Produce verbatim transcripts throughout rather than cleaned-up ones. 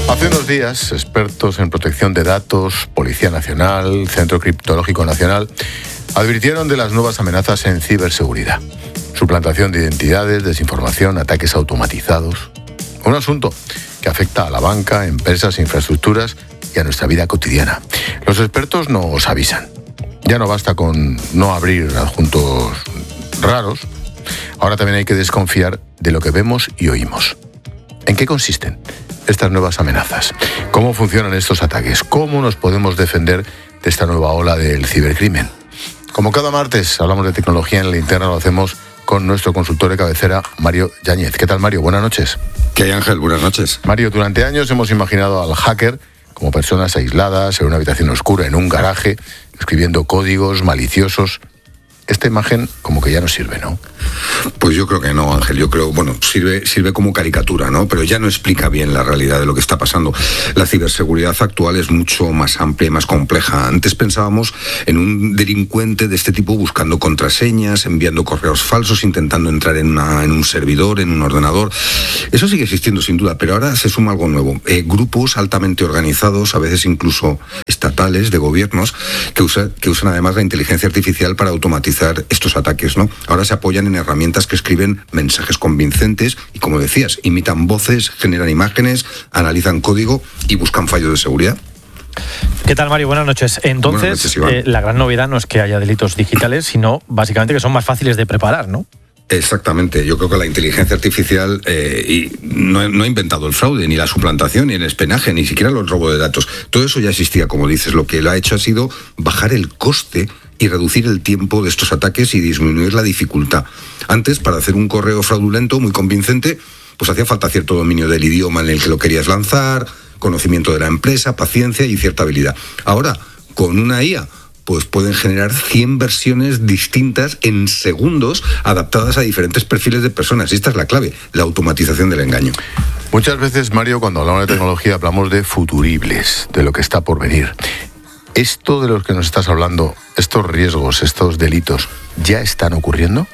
Hace unos días, expertos en protección de datos, Policía Nacional, Centro Criptológico Nacional, advirtieron de las nuevas amenazas en ciberseguridad. Suplantación de identidades, desinformación, ataques automatizados. Un asunto que afecta a la banca, empresas, infraestructuras y a nuestra vida cotidiana. Los expertos nos avisan. Ya no basta con no abrir adjuntos raros. Ahora también hay que desconfiar de lo que vemos y oímos. ¿En qué consisten estas nuevas amenazas? ¿Cómo funcionan estos ataques? ¿Cómo nos podemos defender de esta nueva ola del cibercrimen? Como cada martes hablamos de tecnología en la linterna, lo hacemos con nuestro consultor de cabecera, Mario Yáñez. ¿Qué tal, Mario? Buenas noches. ¿Qué hay, Ángel? Buenas noches. Mario, durante años hemos imaginado al hacker como personas aisladas en una habitación oscura, en un garaje, escribiendo códigos maliciosos. Esta imagen como que ya no sirve, ¿no? Pues yo creo que no, Ángel. Yo creo, bueno, sirve, sirve como caricatura, ¿no? Pero ya no explica bien la realidad de lo que está pasando. La ciberseguridad actual es mucho más amplia y más compleja. Antes pensábamos en un delincuente de este tipo buscando contraseñas, enviando correos falsos, intentando entrar en, una, en un servidor, en un ordenador. Eso sigue existiendo sin duda, pero ahora se suma algo nuevo. Eh, grupos altamente organizados, a veces incluso estatales, de gobiernos, que, usa, que usan además la inteligencia artificial para automatizar estos ataques, ¿no? Ahora se apoyan en herramientas que escriben mensajes convincentes y, como decías, imitan voces, generan imágenes, analizan código y buscan fallos de seguridad. ¿Qué tal, Mario? Buenas noches. Entonces, Buenas noches, eh, la gran novedad no es que haya delitos digitales, sino básicamente que son más fáciles de preparar, ¿no? Exactamente. Yo creo que la inteligencia artificial eh, y no, no ha inventado el fraude, ni la suplantación, ni el espionaje, ni siquiera los robos de datos. Todo eso ya existía, como dices. Lo que lo ha hecho ha sido bajar el coste y reducir el tiempo de estos ataques y disminuir la dificultad. Antes, para hacer un correo fraudulento muy convincente, pues hacía falta cierto dominio del idioma en el que lo querías lanzar, conocimiento de la empresa, paciencia y cierta habilidad. Ahora, con una I A, pues pueden generar cien versiones distintas en segundos, adaptadas a diferentes perfiles de personas. Y esta es la clave, la automatización del engaño. Muchas veces, Mario, cuando hablamos de tecnología, hablamos de futuribles, de lo que está por venir. ¿Esto de los que nos estás hablando, estos riesgos, estos delitos, ya están ocurriendo?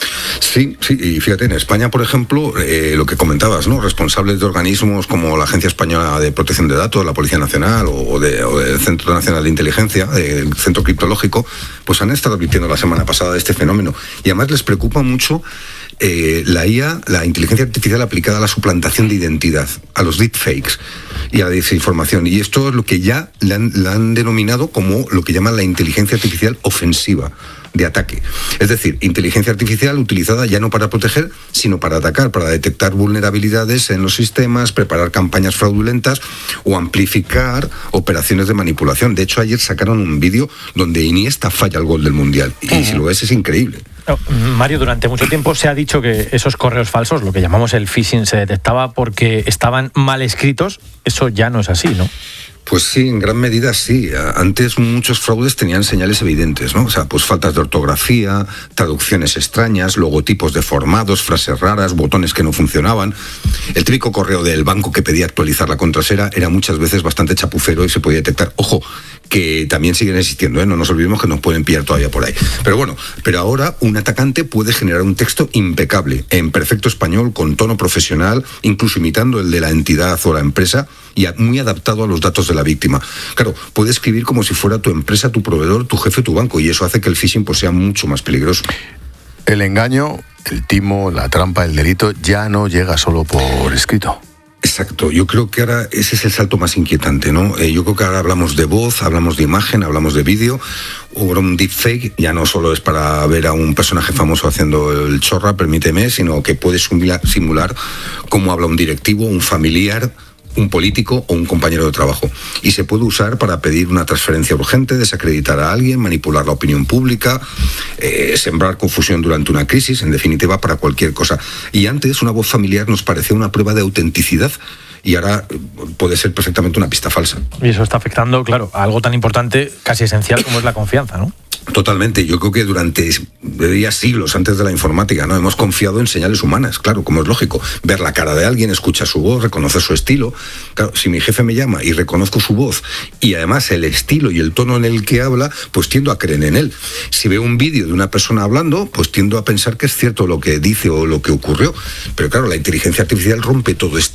Sí, sí, y fíjate, en España, por ejemplo, eh, lo que comentabas, ¿no? Responsables de organismos como la Agencia Española de Protección de Datos, la Policía Nacional o, de, o del Centro Nacional de Inteligencia, el Centro Criptológico, pues han estado advirtiendo la semana pasada de este fenómeno. Y además les preocupa mucho eh, la I A, la inteligencia artificial aplicada a la suplantación de identidad, a los deepfakes y a la desinformación. Y esto es lo que ya le han, le han denominado como lo que llaman la inteligencia artificial ofensiva, de ataque. Es decir, inteligencia artificial utilizada ya no para proteger, sino para atacar, para detectar vulnerabilidades en los sistemas, preparar campañas fraudulentas o amplificar operaciones de manipulación. De hecho, ayer sacaron un vídeo donde Iniesta falla el gol del Mundial. Y uh-huh. si lo ves, es increíble. Mario, durante mucho tiempo se ha dicho que esos correos falsos, lo que llamamos el phishing, se detectaba porque estaban mal escritos. Eso ya no es así, ¿no? Pues sí, en gran medida sí. Antes muchos fraudes tenían señales evidentes, ¿no? O sea, pues faltas de ortografía, traducciones extrañas, logotipos deformados, frases raras, botones que no funcionaban. El típico correo del banco que pedía actualizar la contraseña era muchas veces bastante chapucero y se podía detectar. Ojo, que también siguen existiendo, ¿eh? No nos olvidemos que nos pueden pillar todavía por ahí. Pero bueno, pero ahora un atacante puede generar un texto impecable, en perfecto español, con tono profesional, incluso imitando el de la entidad o la empresa y muy adaptado a los datos de la víctima. Claro, puede escribir como si fuera tu empresa, tu proveedor, tu jefe, tu banco, y eso hace que el phishing pues sea mucho más peligroso. El engaño, el timo, la trampa, el delito ya no llega solo por escrito. Exacto, yo creo que ahora ese es el salto más inquietante, ¿no? Eh, yo creo que ahora hablamos de voz, hablamos de imagen, hablamos de vídeo. Ahora un deepfake ya no solo es para ver a un personaje famoso haciendo el chorra, permíteme, sino que puede simular cómo habla un directivo, un familiar, un político o un compañero de trabajo. Y se puede usar para pedir una transferencia urgente, desacreditar a alguien, manipular la opinión pública, eh, sembrar confusión durante una crisis, en definitiva, para cualquier cosa. Y antes una voz familiar nos parecía una prueba de autenticidad y ahora puede ser perfectamente una pista falsa. Y eso está afectando, claro, a algo tan importante, casi esencial como es la confianza, ¿no? Totalmente. Yo creo que durante diría, siglos antes de la informática, ¿no? Hemos confiado en señales humanas, claro, como es lógico. Ver la cara de alguien, escuchar su voz, reconocer su estilo. Claro, si mi jefe me llama y reconozco su voz y además el estilo y el tono en el que habla, pues tiendo a creer en él. Si veo un vídeo de una persona hablando, pues tiendo a pensar que es cierto lo que dice o lo que ocurrió. Pero claro, la inteligencia artificial rompe todo este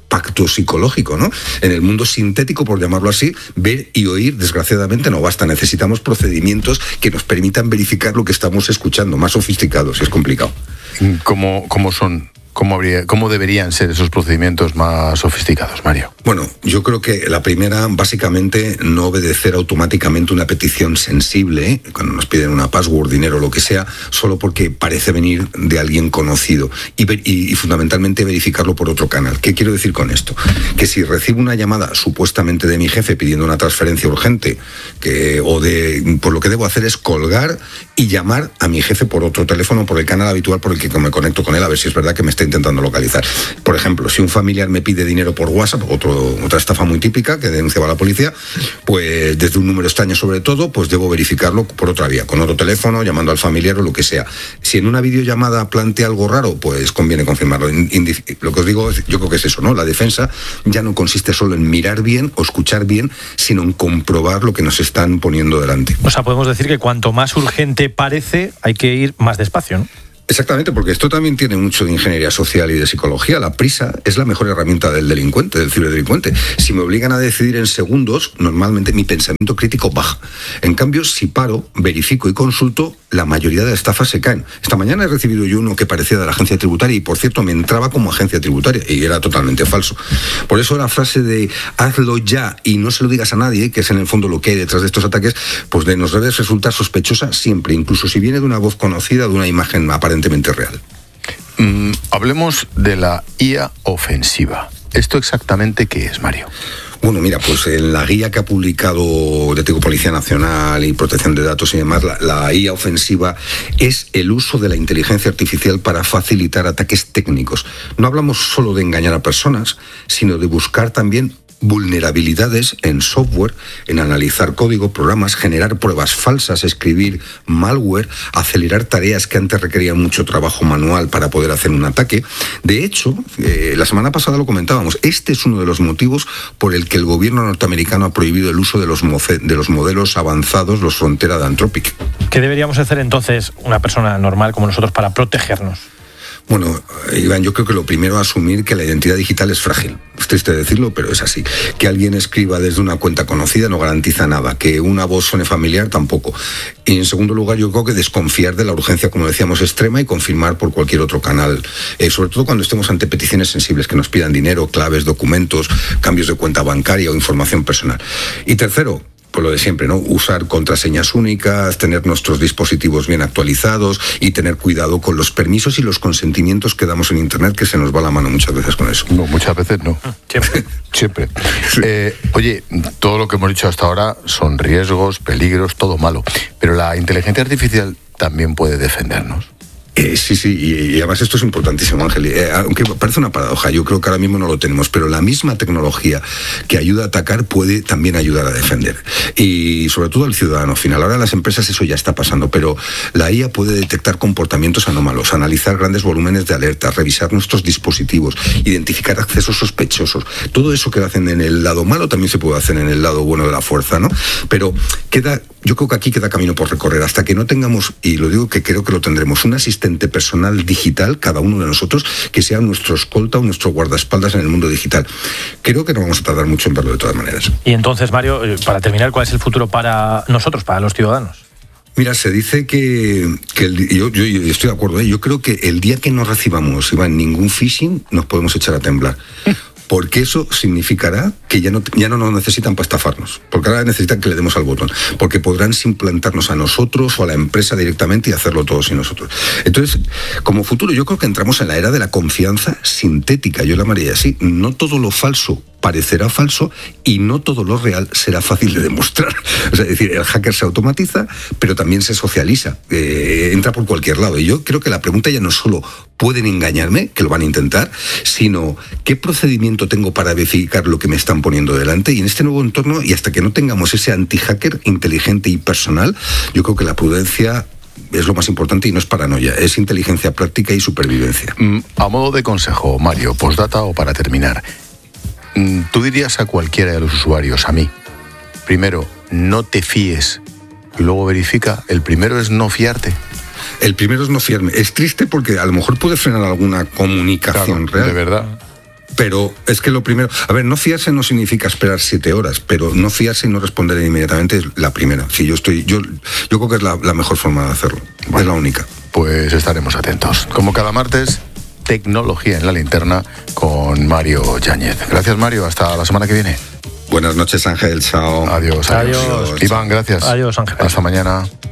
pacto psicológico, ¿no? En el mundo sintético, por llamarlo así, ver y oír, desgraciadamente, no basta. Necesitamos procedimientos que nos permitan verificar lo que estamos escuchando, más sofisticados, y es complicado. ¿Cómo, cómo son? ¿Cómo, habría, ¿Cómo deberían ser esos procedimientos más sofisticados, Mario? Bueno, yo creo que la primera, básicamente, no obedecer automáticamente una petición sensible, ¿eh? Cuando nos piden una password, dinero, lo que sea, solo porque parece venir de alguien conocido. Y, ver, y, y fundamentalmente verificarlo por otro canal. ¿Qué quiero decir con esto? Que si recibo una llamada supuestamente de mi jefe pidiendo una transferencia urgente, que, o de, por lo que debo hacer es colgar y llamar a mi jefe por otro teléfono, por el canal habitual por el que me conecto con él, a ver si es verdad que me está intentando localizar. Por ejemplo, si un familiar me pide dinero por WhatsApp, otro, otra estafa muy típica que denunciaba a la policía, pues desde un número extraño sobre todo, pues debo verificarlo por otra vía, con otro teléfono, llamando al familiar o lo que sea. Si en una videollamada plantea algo raro, pues conviene confirmarlo. Indif- lo que os digo, yo creo que es eso, ¿no? La defensa ya no consiste solo en mirar bien o escuchar bien, sino en comprobar lo que nos están poniendo delante. O sea, podemos decir que cuanto más urgente parece, hay que ir más despacio, ¿no? Exactamente, porque esto también tiene mucho de ingeniería social y de psicología. La prisa es la mejor herramienta del delincuente, del ciberdelincuente. Si me obligan a decidir en segundos, normalmente mi pensamiento crítico baja. En cambio, si paro, verifico y consulto, la mayoría de las estafas se caen. Esta mañana he recibido yo uno que parecía de la agencia tributaria y, por cierto, me entraba como agencia tributaria y era totalmente falso. Por eso la frase de hazlo ya y no se lo digas a nadie, que es en el fondo lo que hay detrás de estos ataques, pues de nos debe resultar sospechosa siempre, incluso si viene de una voz conocida, de una imagen aparente real. Mm, hablemos de la I A ofensiva. ¿Esto exactamente qué es, Mario? Bueno, mira, pues en la guía que ha publicado de Policía Nacional y Protección de Datos y demás, la, la I A ofensiva es el uso de la inteligencia artificial para facilitar ataques técnicos. No hablamos solo de engañar a personas, sino de buscar también vulnerabilidades en software, en analizar código, programas, generar pruebas falsas, escribir malware, acelerar tareas que antes requerían mucho trabajo manual para poder hacer un ataque. De hecho, eh, la semana pasada lo comentábamos, este es uno de los motivos por el que el gobierno norteamericano ha prohibido el uso de los, moce- de los modelos avanzados, los Frontera de Anthropic. ¿Qué deberíamos hacer entonces una persona normal como nosotros para protegernos? Bueno, Iván, yo creo que lo primero es asumir que la identidad digital es frágil. Es triste decirlo, pero es así. Que alguien escriba desde una cuenta conocida no garantiza nada. Que una voz suene familiar tampoco. Y en segundo lugar, yo creo que desconfiar de la urgencia, como decíamos, extrema y confirmar por cualquier otro canal. Eh, sobre todo cuando estemos ante peticiones sensibles que nos pidan dinero, claves, documentos, cambios de cuenta bancaria o información personal. Y tercero, por lo de siempre, ¿no? Usar contraseñas únicas, tener nuestros dispositivos bien actualizados y tener cuidado con los permisos y los consentimientos que damos en Internet, que se nos va la mano muchas veces con eso. No, muchas veces no. Siempre. Siempre. Sí. Eh, oye, todo lo que hemos dicho hasta ahora son riesgos, peligros, todo malo. Pero la inteligencia artificial también puede defendernos. Eh, sí, sí, y, y además esto es importantísimo, Ángel. Eh, aunque parece una paradoja, yo creo que ahora mismo no lo tenemos, pero la misma tecnología que ayuda a atacar puede también ayudar a defender. Y sobre todo al ciudadano final. Ahora en las empresas eso ya está pasando, pero la I A puede detectar comportamientos anómalos, analizar grandes volúmenes de alertas, revisar nuestros dispositivos, identificar accesos sospechosos. Todo eso que hacen en el lado malo también se puede hacer en el lado bueno de la fuerza, ¿no? Pero queda, yo creo que aquí queda camino por recorrer. Hasta que no tengamos, y lo digo que creo que lo tendremos, un asistente personal digital, cada uno de nosotros, que sea nuestro escolta o nuestro guardaespaldas en el mundo digital. Creo que no vamos a tardar mucho en verlo de todas maneras. Y entonces, Mario, para terminar, ¿cuál es el futuro para nosotros, para los ciudadanos? Mira, se dice que, que el, yo, yo, yo estoy de acuerdo, ¿eh? Yo creo que el día que no recibamos, Iván, ningún phishing, nos podemos echar a temblar. Porque eso significará que ya no, ya no nos necesitan para estafarnos. Porque ahora necesitan que le demos al botón. Porque podrán implantarnos a nosotros o a la empresa directamente y hacerlo todos sin nosotros. Entonces, como futuro, yo creo que entramos en la era de la confianza sintética. Yo la llamaría así. No todo lo falso parecerá falso y no todo lo real será fácil de demostrar. O sea, es decir, el hacker se automatiza, pero también se socializa. Eh, entra por cualquier lado. Y yo creo que la pregunta ya no es solo pueden engañarme, que lo van a intentar, sino qué procedimiento tengo para verificar lo que me están poniendo delante. Y en este nuevo entorno, y hasta que no tengamos ese anti-hacker inteligente y personal, yo creo que la prudencia es lo más importante y no es paranoia, es inteligencia práctica y supervivencia. A modo de consejo, Mario, postdata o para terminar, tú dirías a cualquiera de los usuarios, a mí, primero, no te fíes, y luego verifica. El primero es no fiarte. El primero es no fiarme. Es triste porque a lo mejor puede frenar alguna comunicación claro, real. De verdad. Pero es que lo primero... A ver, no fiarse no significa esperar siete horas, pero no fiarse y no responder inmediatamente es la primera. Sí, yo estoy... Yo, yo creo que es la, la mejor forma de hacerlo. Bueno, es la única. Pues estaremos atentos. Como cada martes, tecnología en la linterna con Mario Yáñez. Gracias, Mario. Hasta la semana que viene. Buenas noches, Ángel. Chao. Adiós. Adiós. Adiós. Iván, gracias. Adiós, Ángel. Hasta mañana.